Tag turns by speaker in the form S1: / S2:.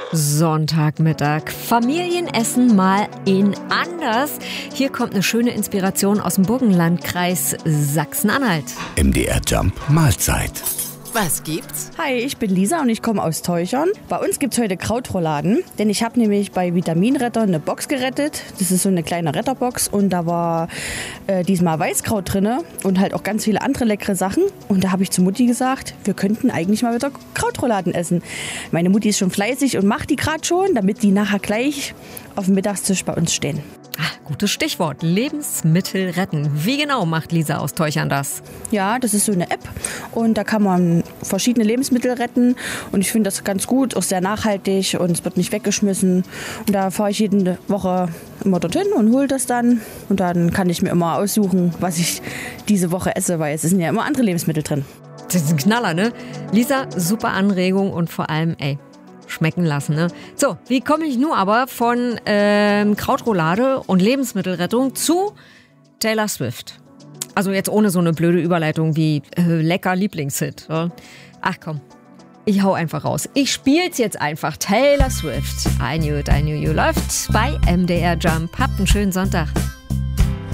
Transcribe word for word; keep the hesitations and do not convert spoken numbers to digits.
S1: Sonntagmittag. Familienessen mal in anders. Hier kommt eine schöne Inspiration aus dem Burgenlandkreis Sachsen-Anhalt.
S2: M D R Jump Mahlzeit.
S3: Was gibt's?
S4: Hi, ich bin Lisa und ich komme aus Teuchern. Bei uns gibt's heute Krautrouladen, denn ich habe nämlich bei Vitaminretter eine Box gerettet. Das ist so eine kleine Retterbox und da war äh, diesmal Weißkraut drin und halt auch ganz viele andere leckere Sachen. Und da habe ich zu Mutti gesagt, wir könnten eigentlich mal wieder Krautrouladen essen. Meine Mutti ist schon fleißig und macht die gerade schon, damit die nachher gleich auf dem Mittagstisch bei uns stehen.
S1: Ah, gutes Stichwort. Lebensmittel retten. Wie genau macht Lisa aus Teuchern das?
S4: Ja, das ist so eine App und da kann man verschiedene Lebensmittel retten und ich finde das ganz gut, auch sehr nachhaltig und es wird nicht weggeschmissen. Und da fahre ich jede Woche immer dorthin und hole das dann und dann kann ich mir immer aussuchen, was ich diese Woche esse, weil es sind ja immer andere Lebensmittel drin.
S1: Das ist ein Knaller, ne? Lisa, super Anregung und vor allem, ey, schmecken lassen, ne? So, wie komme ich nun aber von ähm, Krautroulade und Lebensmittelrettung zu Taylor Swift? Also jetzt ohne so eine blöde Überleitung wie äh, lecker Lieblingshit. Ja? Ach komm, ich hau einfach raus. Ich spiel's jetzt einfach. Taylor Swift. I knew it, I knew you läuft bei M D R Jump. Habt einen schönen Sonntag.